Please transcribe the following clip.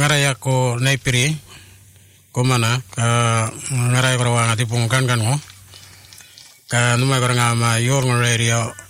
ngarai ako naipiri ko mana ka ngarai ko wanga tipung kan ngo ka numai ko nga ma yor ngo radio